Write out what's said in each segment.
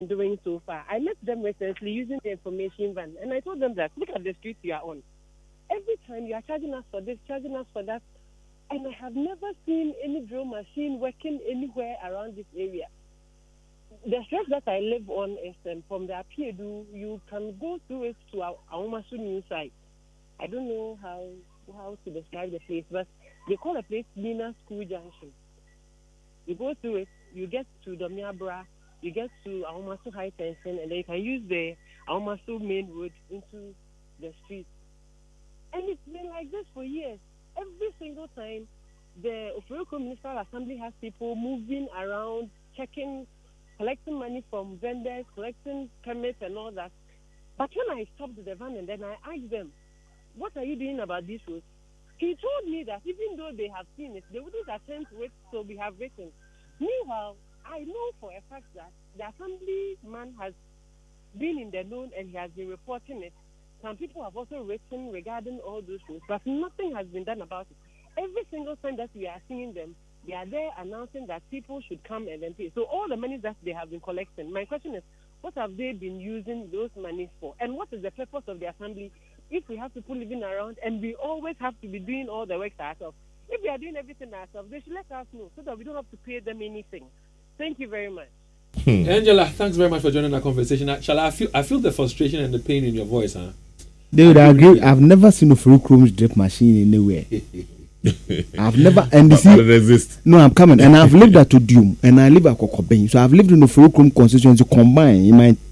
doing so far. I met them recently using the information van, and I told them that look at the streets you are on. Every time you are charging us for this, charging us for that, and I have never seen any drill machine working anywhere around this area. The stretch that I live on is from the Apiedu. You can go through it to our Aomasu new site. I don't know how to describe the place, but they call the place Nina School Junction. You go through it, you get to Domiabra, you get to Aomasu High Tension, and then you can use the Aomasu main road into the street. And it's been like this for years. Every single time, the Oforoko Municipal Assembly has people moving around, checking, collecting money from vendors, collecting permits and all that. But when I stopped the van and then I asked them, what are you doing about this road? He told me that even though they have seen it, they wouldn't attend to it, so we have written. Meanwhile, I know for a fact that the assemblyman has been in the known and he has been reporting it. Some people have also written regarding all those things, but nothing has been done about it. Every single time that we are seeing them, they are there announcing that people should come and then pay. So all the money that they have been collecting, my question is, what have they been using those monies for? And what is the purpose of the assembly if we have people living around and we always have to be doing all the work ourselves? If we are doing everything ourselves, they should let us know so that we don't have to pay them anything. Thank you very much. Angela, thanks very much for joining our conversation. I feel the frustration and the pain in your voice, huh? They would agree. I've never seen a Furukrum's drip machine anywhere. I've never, and no, I'm coming, and I've lived at Tudium, and I live at Kokobeng, so I've lived in the Furukum constituency combined in my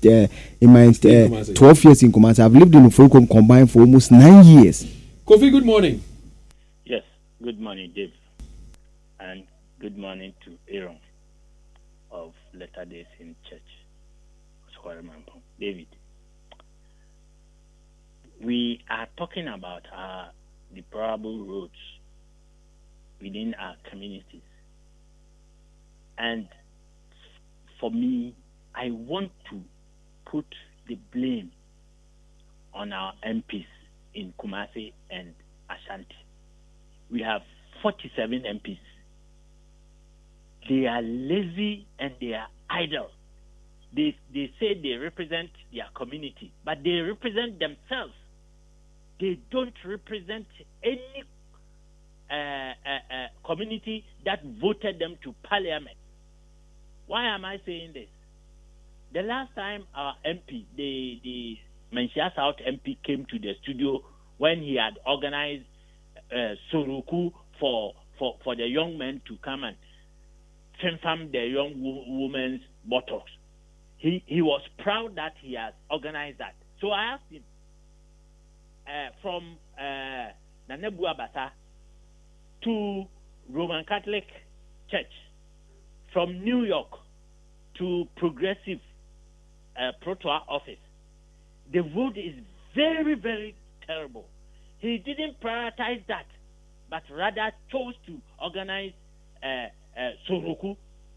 12 years in Kumasi. I've lived in the Furukum combined for almost 9 years. Kofi, good morning. Yes, good morning, Dave, and good morning to Aaron of Latter Day Saint Church, Squaremampong. David, we are talking about deplorable roads within our communities. And for me, I want to put the blame on our MPs in Kumasi and Ashanti. We have 47 MPs. They are lazy and they are idle. They say they represent their community, but they represent themselves. They don't represent any community that voted them to parliament. Why am I saying this? The last time our MP, the Menchia South MP, came to the studio when he had organized Suruku for the young men to come and film the young women's buttocks. He was proud that he has organized that. So I asked him, from Nanebu Abasa to Roman Catholic Church, from New York to Progressive Protoa office, the road is very, very terrible. He didn't prioritize that, but rather chose to organize Suruku.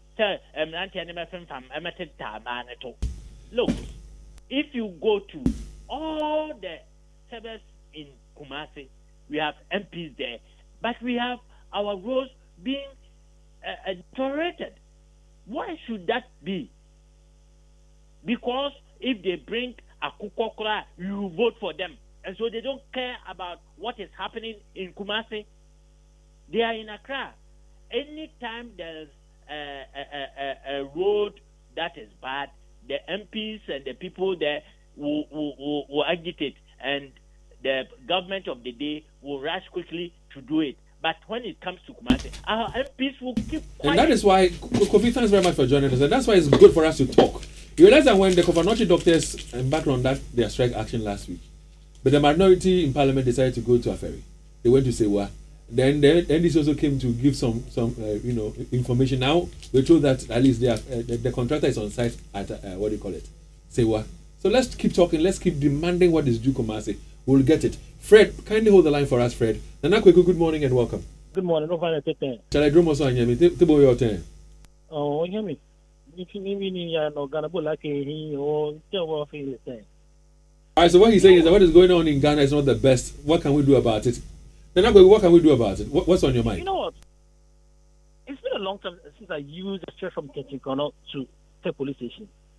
Look, if you go to all the suburbs in Kumasi, we have MPs there, but we have our roads being deteriorated. Why should that be? Because if they bring a Kukokra, you vote for them. And so they don't care about what is happening in Kumasi. They are in Accra. Anytime there's a road that is bad, the MPs and the people there will agitate, and the government of the day will rush quickly to do it. But when it comes to Kumasi, our MPs will keep quiet. And that is why, Kofi, thanks very much for joining us. And that's why it's good for us to talk. You realize that when the Kofanochi doctors embarked on their strike action last week, but the minority in parliament decided to go to Aferi. They went to Sewa. Then the NDC also came to give some information. Now we're told that at least the contractor is on site at Sewa. So let's keep talking. Let's keep demanding what is due Kumasi. We'll get it. Fred, kindly hold the line for us, Fred. Nana Kweku, good morning and welcome. Good morning. No fine. Shall I draw more on you? Tibo your turn. Oh, hear me. If you mean you no Ghana, like he or tell the same. All right. So what he's saying is that what is going on in Ghana is not the best. What can we do about it? Nana Kweku, what can we do about it? What's on your mind? You know what? It's been a long time since I used a stretch from Kentinkono to the police station.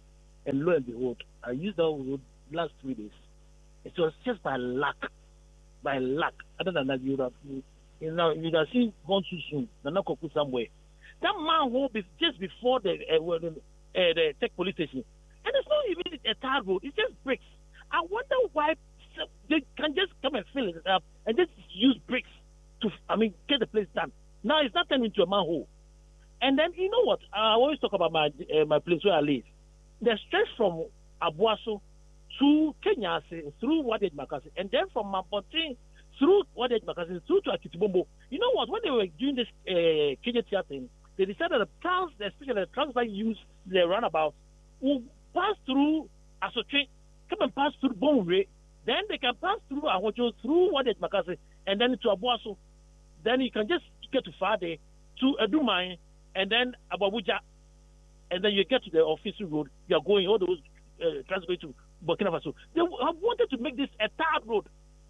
And lo and behold, I used that road last 3 days. It was just by luck. By luck. Other than that, you'd have seen gone too soon. Not somewhere. That manhole is just before the Tech police station. And it's not even a tar road. It's just bricks. I wonder why they can just come and fill it up and just use bricks to, get the place done. Now it's not turned into a manhole. And then, you know what? I always talk about my place where I live. The stretch from Abuaso to Kenya through Wadej Makasi, and then from Mapotin through Wadej Makasi through to Akitibombo. You know what? When they were doing this KJTR thing, they decided the cars, especially the trucks that use the runabout, will pass through Asotwe, come and pass through Bonre, then they can pass through Ahojo, through Wadej Makasi, and then to Abuaso. Then you can just get to Fade, to Edumai, and then Ababuja, and then you get to the official road. You are going all those trans going to Burkina Faso. They have wanted to make this a tar road.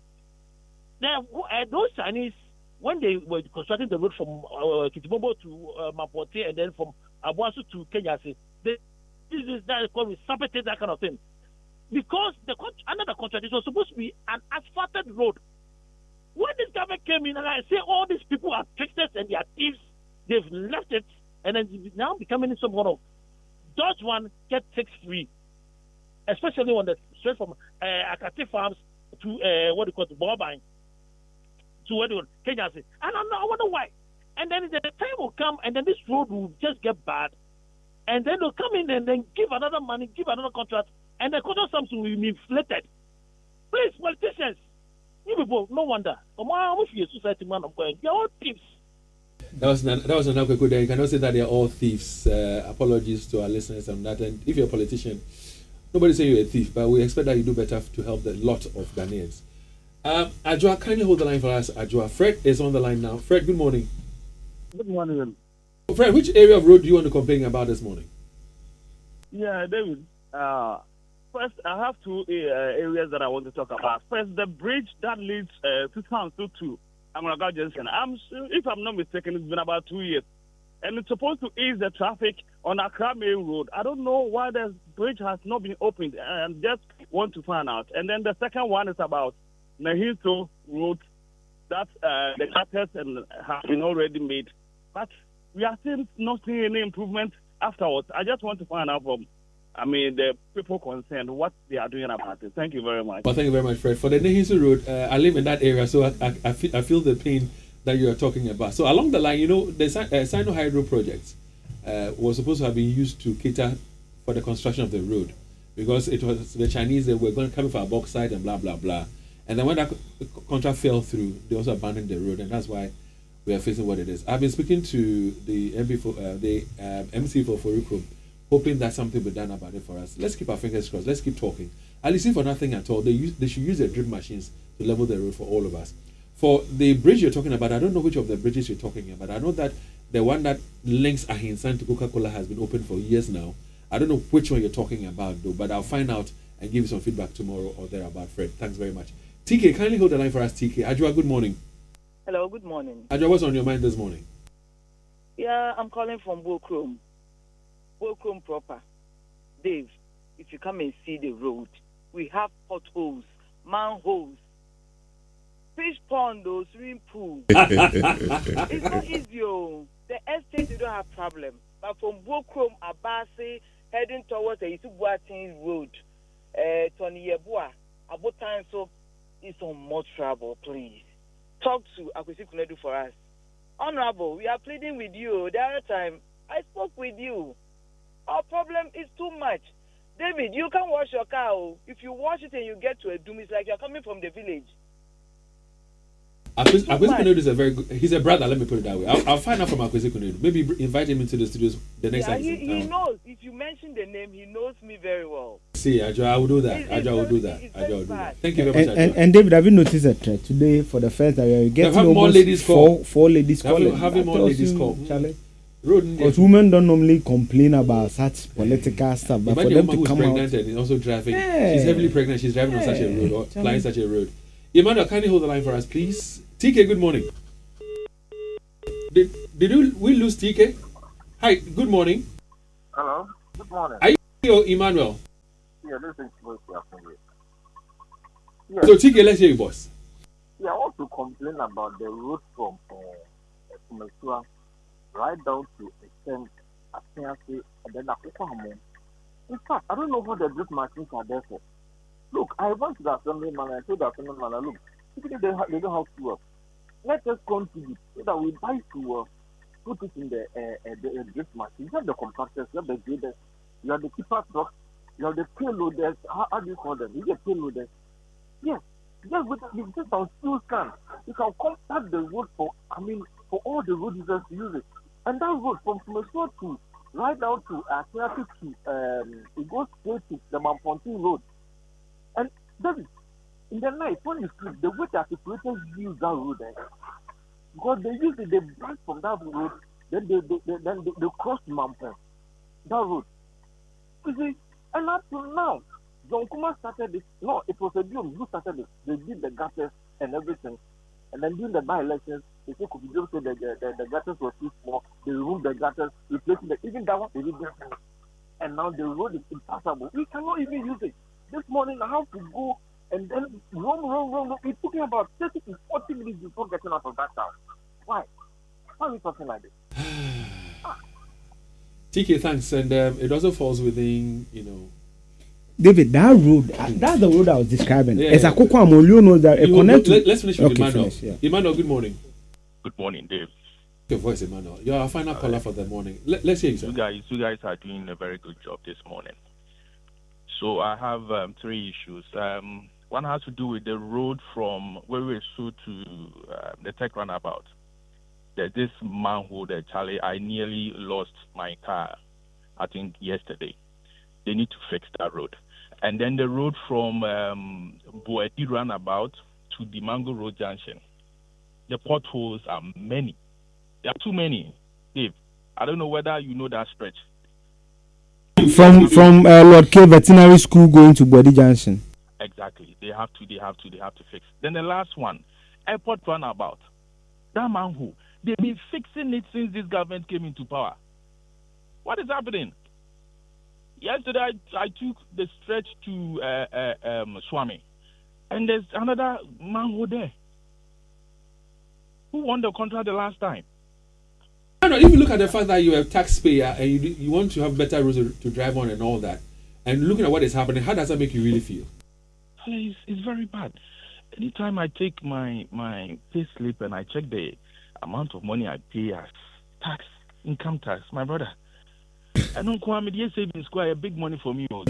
Those Chinese, when they were constructing the road from Kitibombo to Mapote, and then from Abuaso to Kenya, this is that called sabotage, that kind of thing. Because under the contract, it was supposed to be an asphalted road. When this government came in, and I say all these people are tricksters and they are thieves, they've left it, and then it's now becoming some kind of Dodge one, get 6 free. Especially when the straight from Akati Farms to Bobine to Kenya. And I wonder why. And then the time will come, and then this road will just get bad. And then they'll come in and then give another money, give another contract, and the contract sums will be inflated. Please, politicians, you people, no wonder. Come on, if you're a society man, you're all thieves. That was another quick. You cannot say that they're all thieves. Apologies to our listeners on that. And if you're a politician, nobody say you're a thief, but we expect that you do better to help the lot of Ghanaians. Ajua, kindly hold the line for us. Ajua, Fred is on the line now. Fred, good morning. Good morning. Fred, which area of road do you want to complain about this morning? Yeah, David. First, I have two areas that I want to talk about. First, the bridge that leads to town to Amuraga Junction. If I'm not mistaken, it's been about 2 years. And it's supposed to ease the traffic on Accra Main Road. I don't know why the bridge has not been opened, and just want to find out. And then the second one is about Nahinto Road, that the cutters have been already made. But we are still not seeing any improvement afterwards. I just want to find out from the people concerned what they are doing about it. Thank you very much. Well, thank you very much, Fred. For the Nahinto Road, I live in that area, so I feel the pain that you are talking about. So along the line, the Sino Hydro project was supposed to have been used to cater for the construction of the road, because it was the Chinese that were going to come for a bauxite and blah blah blah. And then when that contract fell through, they also abandoned the road, and that's why we are facing what it is. I've been speaking to the MC for Forukrum, hoping that something will be done about it for us. Let's keep our fingers crossed. Let's keep talking. At least if for nothing at all, they should use the drip machines to level the road for all of us. For the bridge you're talking about, I don't know which of the bridges you're talking about. I know that the one that links Ahinsan to Coca-Cola has been open for years now. I don't know which one you're talking about, though, but I'll find out and give you some feedback tomorrow or thereabout, Fred. Thanks very much. TK, kindly hold the line for us, TK. Ajua, good morning. Hello, good morning. Ajua, what's on your mind this morning? Yeah, I'm calling from Bokrom. Bokrom proper. Dave, if you come and see the road, we have potholes, manholes, fish pond, swimming pool. It's not easy. The estate, you don't have problem. But from Bokrom, Abasi, heading towards the Isubuatin Road, Tony Yebua, Abotan, so it's on more trouble, please. Talk to Akwesi Kunedu for us. Honorable, we are pleading with you. The other time, I spoke with you. Our problem is too much. David, you can wash your car. If you wash it and you get to a doom, it's like you're coming from the village. Akwesi Kunedu is a very good... He's a brother, let me put it that way. I'll find out from Akwesi Kunedu. Maybe invite him into the studios the next time. He knows. If you mention the name, he knows me very well. See, Ajua, I will do that. Ajua will do that. Thank you very much, Ajua. And David, have you noticed a trend today for the first time? We're getting almost more ladies call. Four ladies calling. Having more ladies call. Because women don't normally complain about such political stuff, but for them to come out... pregnant and also driving. She's heavily pregnant. She's driving on such a road or flying such a road. Emmanuel, kindly hold the line for us, please. TK, good morning. Did we lose TK? Hi, good morning. Hello, good morning. Are you Yo, Emmanuel. Yeah, this is supposed to happen. So, TK, let's hear you, boss. Yeah, I want to complain about the road from Mesua right down to extend Asenase and then Akoko. In fact, I don't know what the drift machines are there for. Look, I went to the assemblyman and I told the assemblyman, look, they don't have to work. Let us contribute so that we buy to put it in the drift machine. You have the compactors, you have the graders, you have the keeper trucks, you have the payloaders. How do you call them? You get payloaders. Yes. Just on steel can, you can compact the road for all the road users to use it. And that road from Mesua to right down to Asenase to it goes straight to the Mampontin Road. And then in the night when you sleep, the way the articulators use that road, because they use it, they branch from that road, then they cross Mampon, that road. You see, and up to now, John Kuma started this. No, it was a Diom who started this. They did the gutters and everything. And then during the by-elections, they said Kofi said the gutters were too small. They removed the gutters, replacing the even that one, they did that. And now the road is impassable. We cannot even use it. This morning I have to go and then run. It took me about 30 to 40 minutes before getting out of that town. Why? Why are we talking like this? TK, thanks. And it also falls within, David, that road, that's the road I was describing. Yeah, it's a Kokwamo, you know that let's finish with Emmanuel. Emmanuel, good morning. Good morning, Dave. Your voice, Emmanuel. You're our final caller for the morning. Let's hear you, sir. You guys are doing a very good job this morning. So I have 3 issues. One has to do with the road from Wewesu to the Tech Runabout. There's this manhole there, Charlie. I nearly lost my car, I think, yesterday. They need to fix that road. And then the road from Boedi Runabout to the Mango Road Junction. The potholes are many. There are too many, Dave. I don't know whether you know that stretch. From Lord K Veterinary School going to Boedi Junction. Exactly. They have to fix. Then the last one, Airport Runabout. That manhole. They've been fixing it since this government came into power. What is happening? Yesterday, I took the stretch to Swami, and there's another manhole there. Who won the contract the last time? No, if you look at the fact that you're a taxpayer and you want to have better roads to drive on and all that, and looking at what is happening, how does that make you really feel? It's very bad. Anytime I take my pay slip and I check the amount of money I pay as tax, income tax, my brother, I don't come with savings square a big money for me. But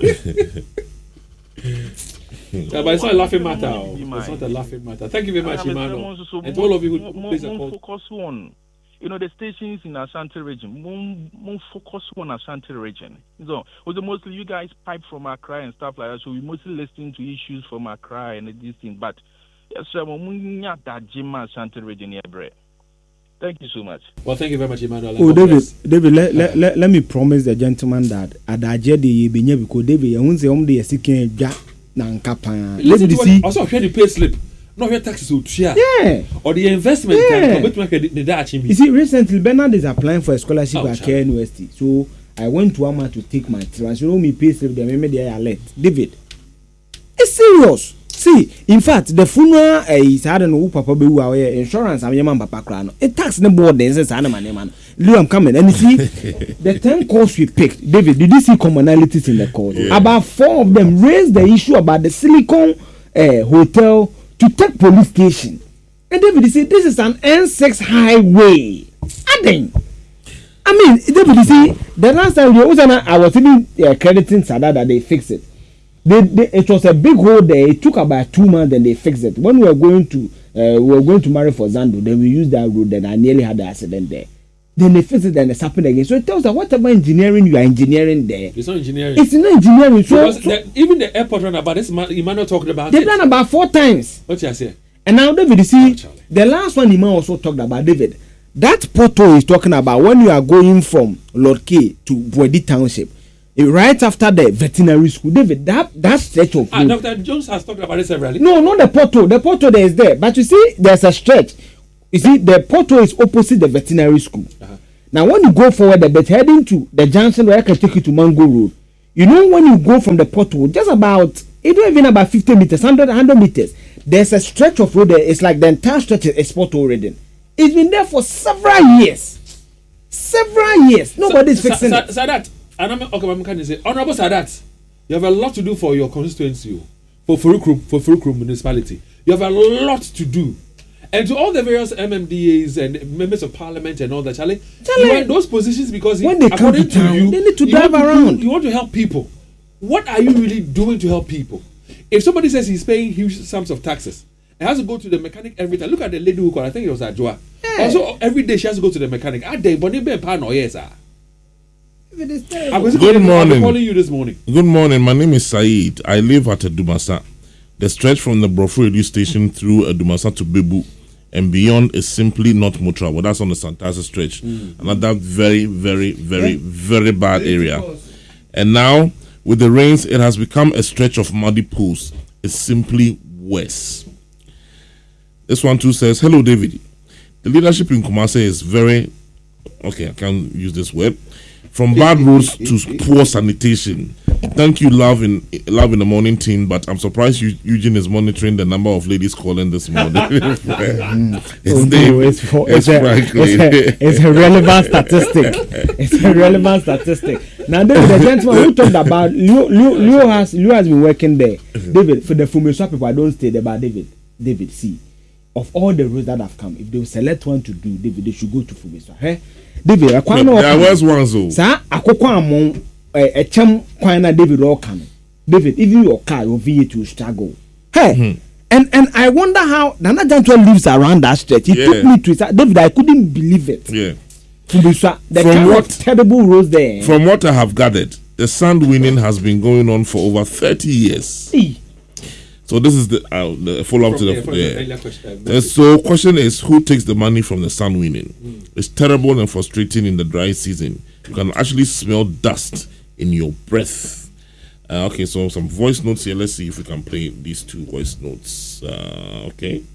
it's not a laughing matter. It's not a laughing matter. Thank you very much, Emmanuel. And to all of you who please focus on, the stations in Ashanti region. More focus on Ashanti region. So, mostly you guys pipe from Accra and stuff like that. So we mostly listening to issues from Accra and this thing. But yes, sir, that Jima Ashanti region here. Thank you so much. Well, thank you very much, Emmanuel. Oh, David, let me promise the gentleman that Adaje de Benye because David, you won't say the seeking Nankapa. Listen to what also hear the pay slip. Not your taxes will share. Yeah. Or the investment. Yeah. You see, recently Bernard is applying for a scholarship at Care University. So I went to Ama to take my transfer. Me pay slip. They made me alert. David, it's serious. See, in fact, the funeral is I don't know who Papa be who insurance. I'm your man Papa Krano. It tax the board. Then says I'm man. Lou, I'm coming. And you see, the 10 calls we picked. David, did you see commonalities in the calls? Yeah. About 4 of them raised the issue about the Silicon Hotel to Tech Police Station. And David, you see, this is an N6 highway. I mean, David, you see, the last time I was even crediting Sada that they fixed it. It was a big hole there. It took about 2 months, then they fixed it. When we were going to marry for Zando, then we used that road, then I nearly had the accident there. Then they fixed it, then it's happened again. So it tells us whatever engineering you are engineering there. It's not engineering. It's not engineering. So even the airport runabout, this Emmanuel talked about. They've done about 4 times. What you say? And now David, you see, the last one Emmanuel also talked about, David. That pothole is talking about when you are going from Lord K to Boedi Township. Right after the veterinary school, David, that stretch of road. Dr. Jones has talked about it severally. No, not the pothole. The pothole there is there, but you see, there's a stretch. You see, the pothole is opposite the veterinary school. Now, when you go forward, but heading to the junction where I can take you to Mango Road, You know, when you go from the pothole, just about, it don't even about 50 meters, 100 meters, there's a stretch of road there. It's like the entire stretch is pothole already. It's been there for several years. Nobody's fixing it. Sadat, and I'm kind of say, Honorable Sadat, you have a lot to do for your constituency, for Furukrum municipality. You have a lot to do. And to all the various MMDAs and members of parliament and all that, Charlie, you are in those positions because when they come to town, they need to drive around. You want to help people. What are you really doing to help people? If somebody says he's paying huge sums of taxes, he has to go to the mechanic every time. Look at the lady who called, I think it was Ajwa. Yeah. Also, every day she has to go to the mechanic. Good morning. I'm calling you this morning. Good morning. My name is Saeed. I live at Dumasa. The stretch from the Brofo radio station through Dumasa to Bebu and beyond is simply not motorable. That's on the Santasa stretch. Another very, very, very, very bad area. And now, with the rains, it has become a stretch of muddy pools. It's simply worse. This one too says, hello, David. The leadership in Kumasi is very, okay, I can't use this word, from bad roads to poor sanitation. Thank you, love in the morning team, but I'm surprised Eugene is monitoring the number of ladies calling this morning. It's a relevant statistic. It's a relevant statistic. Now, David, the gentleman who talked about Leo has been working there. David, for the Fumiswa people, I don't stay there, but David, see, of all the roads that have come, if they will select one to do, David, they should go to Fumiswa. Hey? David, there was one so. Sir, Akoko a chum quina David all coming. David, even your car, your V8 will struggle. Hey, and I wonder how Nana Gentleman lives around that stretch. He took me to it. David, I couldn't believe it. Yeah. From what terrible roads there. From what I have gathered, the sand winning has been going on for over 30 years. So this is the follow-up to the earlier question. So question is, who takes the money from the sand winning? It's terrible and frustrating in the dry season. You can actually smell dust in your breath. Okay, so some voice notes here. Let's see if we can play these two voice notes. Okay.